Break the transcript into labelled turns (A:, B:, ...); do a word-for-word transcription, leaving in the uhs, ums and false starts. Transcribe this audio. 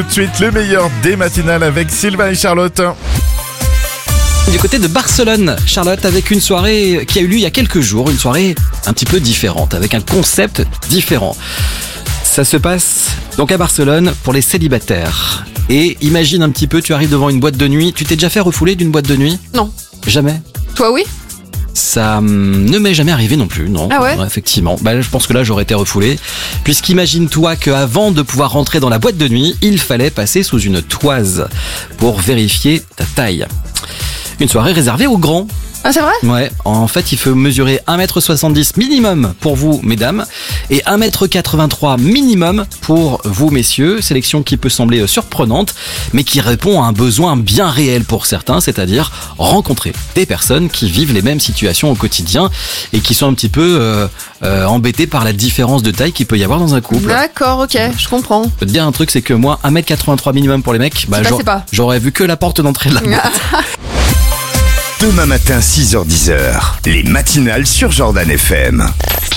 A: Tout de suite, le meilleur des matinales avec Sylvain et Charlotte.
B: Du côté de Barcelone, Charlotte, avec une soirée qui a eu lieu il y a quelques jours, une soirée un petit peu différente, avec un concept différent. Ça se passe donc à Barcelone pour les célibataires. Et imagine un petit peu, tu arrives devant une boîte de nuit, tu t'es déjà fait refouler d'une boîte de nuit ?
C: Non.
B: Jamais ?
C: Toi, oui ?
B: Ça hum, ne m'est jamais arrivé non plus, non.
C: Ah ouais ?
B: Effectivement. Bah, je pense que là, j'aurais été refoulé. Puisqu'imagine-toi qu'avant de pouvoir rentrer dans la boîte de nuit, il fallait passer sous une toise pour vérifier ta taille. Une soirée réservée aux grands.
C: Ah, c'est vrai ?
B: Ouais, en fait, il faut mesurer un mètre soixante-dix minimum pour vous, mesdames, et un mètre quatre-vingt-trois minimum pour vous, messieurs. Sélection qui peut sembler surprenante, mais qui répond à un besoin bien réel pour certains, c'est-à-dire rencontrer des personnes qui vivent les mêmes situations au quotidien et qui sont un petit peu euh, euh, embêtées par la différence de taille qu'il peut y avoir dans un couple.
C: D'accord, ok, je comprends.
B: Je peux te dire un truc, c'est que moi, un mètre quatre-vingt-trois minimum pour les mecs, bah,
C: passé pas.
B: j'aurais vu que la porte d'entrée de la boîte.
D: Demain matin, six heures dix, les matinales sur Jordan F M.